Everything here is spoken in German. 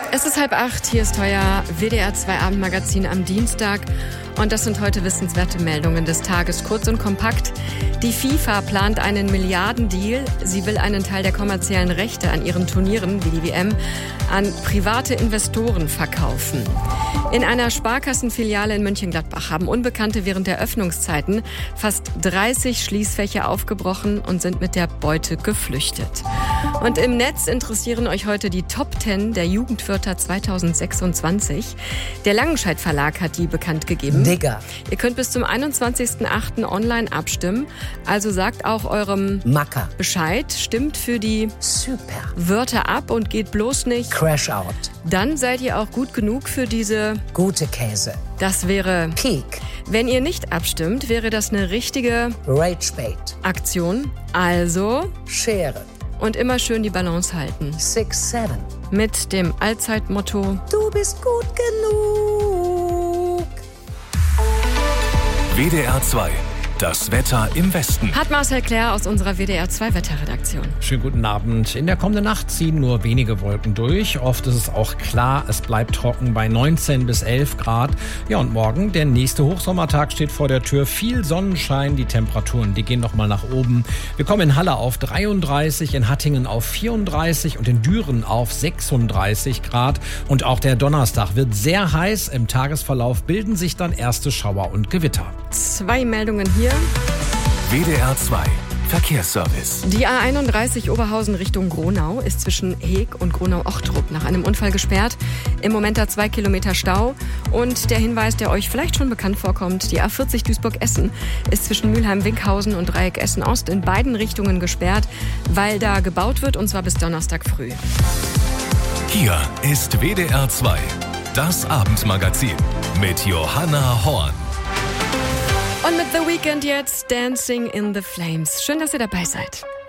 Es ist 7:30, hier ist euer WDR 2 Abendmagazin am Dienstag. Und das sind heute wissenswerte Meldungen des Tages, kurz und kompakt. Die FIFA plant einen Milliardendeal. Sie will einen Teil der kommerziellen Rechte an ihren Turnieren, wie die WM, an private Investoren verkaufen. In einer Sparkassenfiliale in Mönchengladbach haben Unbekannte während der Öffnungszeiten fast 30 Schließfächer aufgebrochen und sind mit der Beute geflüchtet. Und im Netz interessieren euch heute die Top 10 der Jugendwörter 2026. Der Langenscheidt Verlag hat die bekannt gegeben. Digger. Ihr könnt bis zum 21.08. online abstimmen. Also sagt auch eurem Macker Bescheid, stimmt für die Super Wörter ab und geht bloß nicht. Crash Out. Dann seid ihr auch gut genug für diese Gute Käse. Das wäre Peak. Wenn ihr nicht abstimmt, wäre das eine richtige Rage Bait. Aktion. Also Schere. und immer schön die Balance halten. 6-7. Mit dem Allzeitmotto: Du bist gut genug. WDR 2. Das Wetter im Westen. Hat Marcel Claire aus unserer WDR 2 Wetterredaktion. Schönen guten Abend. In der kommenden Nacht ziehen nur wenige Wolken durch. Oft ist es auch klar, es bleibt trocken bei 19 bis 11 Grad. Ja, und morgen, der nächste Hochsommertag steht vor der Tür. Viel Sonnenschein, die Temperaturen, die gehen nochmal nach oben. Wir kommen in Halle auf 33, in Hattingen auf 34 und in Düren auf 36 Grad. Und auch der Donnerstag wird sehr heiß. Im Tagesverlauf bilden sich dann erste Schauer und Gewitter. 2 Meldungen hier. WDR 2. Verkehrsservice. Die A31 Oberhausen Richtung Gronau ist zwischen Heeg und Gronau-Ochtrup nach einem Unfall gesperrt. Im Moment da 2 Kilometer Stau. Und der Hinweis, der euch vielleicht schon bekannt vorkommt: die A40 Duisburg-Essen ist zwischen Mülheim-Winkhausen und Dreieck Essen-Ost in beiden Richtungen gesperrt, weil da gebaut wird, und zwar bis Donnerstag früh. Hier ist WDR 2. Das Abendmagazin mit Johanna Horn. Und mit The Weeknd jetzt Dancing in the Flames. Schön, dass ihr dabei seid.